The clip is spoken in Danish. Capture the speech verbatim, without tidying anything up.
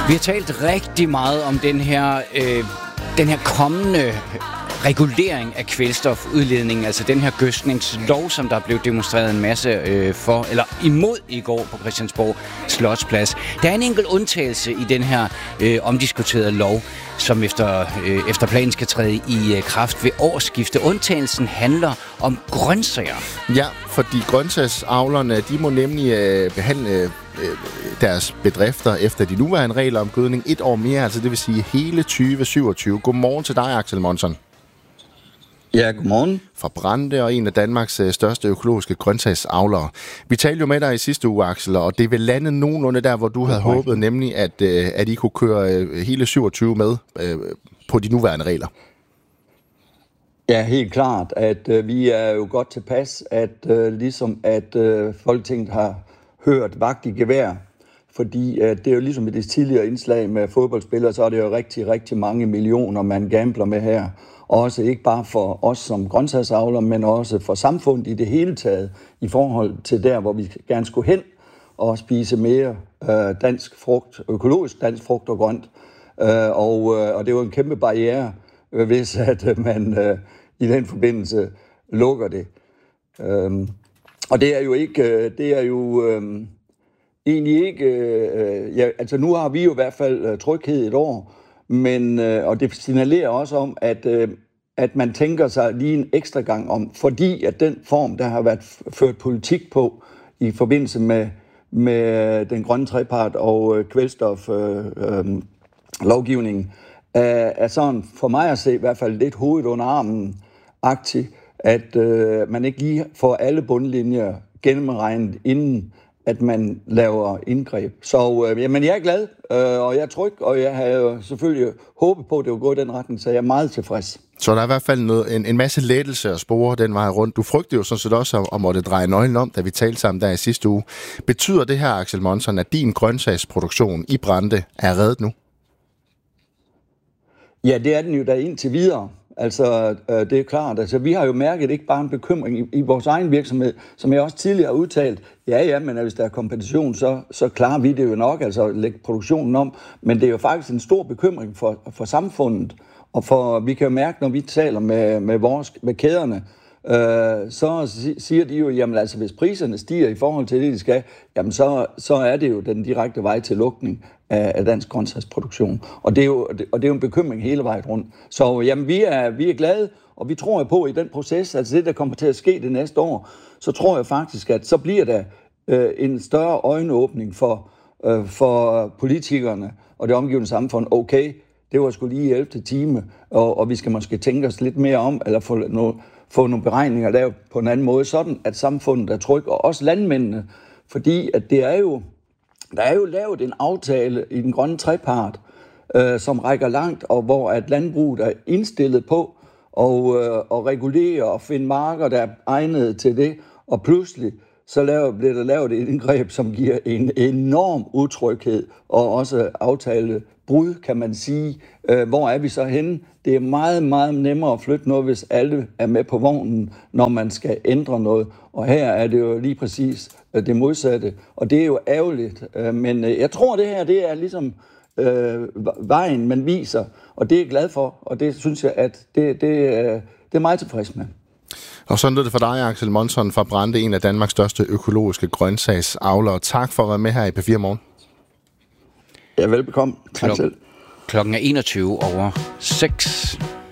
Vi har talt rigtig meget om den her, øh, den her kommende regulering af kvælstofudledningen, altså den her gødskningslov, som der blev demonstreret en masse øh, for, eller imod i går på Christiansborg Slotsplads. Der er en enkelt undtagelse i den her øh, omdiskuterede lov, som efter, øh, efter planen skal træde i øh, kraft ved årsskifte. Undtagelsen handler om grøntsager. Ja, fordi grøntsagsavlerne, de må nemlig øh, behandle øh, deres bedrifter efter de nuværende regler om gødning et år mere, altså det vil sige hele tyve syvogtyve. Godmorgen til dig, Axel Monson. Ja, godmorgen. Fra Brande og en af Danmarks største økologiske grøntsagsavlere. Vi talte jo med dig i sidste uge, Axel, og det vil lande nogenlunde der, hvor du havde okay. håbet, nemlig at, at I kunne køre hele syvogtyve med på de nuværende regler. Ja, helt klart, at uh, vi er jo godt tilpas, at uh, ligesom at uh, Folketinget har hørt vagt i gevær, fordi uh, det er jo ligesom i det tidligere indslag med fodboldspillere, så er det jo rigtig, rigtig mange millioner, man gambler med her. Også ikke bare for os som grøntsagsavlere, men også for samfundet i det hele taget, i forhold til der, hvor vi gerne skulle hen og spise mere øh, dansk frugt, økologisk dansk frugt og grønt. Øh, og, øh, og det er jo en kæmpe barriere, hvis at man øh, i den forbindelse lukker det. Øh, og det er jo ikke, det er jo øh, egentlig ikke, øh, ja, altså nu har vi jo i hvert fald tryghed et år, men, øh, og det signalerer også om, at, øh, at man tænker sig lige en ekstra gang om, fordi at den form, der har været ført politik på i forbindelse med, med den grønne trepart og øh, kvælstoflovgivningen, øh, øh, er sådan for mig at se i hvert fald lidt hovedet under armen-agtigt, at øh, man ikke lige får alle bundlinjer gennemregnet inden at man laver indgreb. Så øh, jamen, jeg er glad, øh, og jeg er tryg, og jeg har jo selvfølgelig håbet på, at det vil gå i den retning, så jeg er meget tilfreds. Så der er i hvert fald noget, en, en masse lettelse at spore den vej rundt. Du frygtede jo sådan set også at, at måtte dreje nøglen om, da vi talte sammen der i sidste uge. Betyder det her, Axel Monson, at din grøntsagsproduktion i Brande er reddet nu? Ja, det er den jo der indtil videre. Altså, øh, det er klart. Altså, vi har jo mærket ikke bare en bekymring i, i vores egen virksomhed, som jeg også tidligere har udtalt. Ja, ja, men hvis der er kompensation, så, så klarer vi det jo nok, altså at lægge produktionen om. Men det er jo faktisk en stor bekymring for, for samfundet. Og for, vi kan jo mærke, når vi taler med, med, vores, med kæderne, øh, så siger de jo, jamen altså, hvis priserne stiger i forhold til det, de skal, jamen så, så er det jo den direkte vej til lukning af dansk grøntsagsproduktion. Og det er jo, og det er jo en bekymring hele vejen rundt. Så jamen, vi er, vi er glade, og vi tror jo på i den proces, altså det, der kommer til at ske det næste år, så tror jeg faktisk, at så bliver der øh, en større øjenåbning for, øh, for politikerne og det omgivende samfund. Okay, det var sgu lige i ellevte time, og, og vi skal måske tænke os lidt mere om, eller få, no, få nogle beregninger lavet på en anden måde, sådan at samfundet er tryg, og også landmændene, fordi at det er jo Der er jo lavet en aftale i den grønne trepart, øh, som rækker langt, og hvor at landbruget er indstillet på at, øh, at regulere og finde marker, der er egnede til det. Og pludselig så laver, bliver der lavet et indgreb, som giver en enorm utryghed og også aftale brud, kan man sige. Øh, hvor er vi så henne? Det er meget, meget nemmere at flytte noget, hvis alle er med på vognen, når man skal ændre noget. Og her er det jo lige præcis det modsatte, og det er jo ærgerligt. Men jeg tror, det her det er ligesom øh, vejen, man viser, og det er jeg glad for, og det synes jeg, at det, det, øh, det er meget tilfreds med. Og sådan er det for dig, Axel Monson fra Brande, en af Danmarks største økologiske grøntsagsavlere. Tak for at være med her i P fire Morgen. Ja, velbekomme. Tak Klok- selv. Klokken er enogtyve over seks.